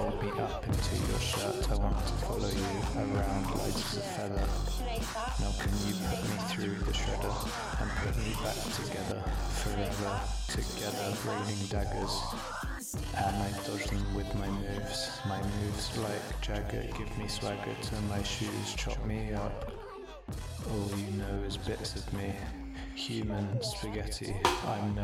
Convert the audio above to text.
fold me up into your shirt. I want to follow you around light as a feather. Now can you put me through the shredder and put me back together, forever together, raining daggers. And I dodge them with my moves like Jagger, give me swagger to my shoes, chop me up. All you know is bits of me, human spaghetti, I'm no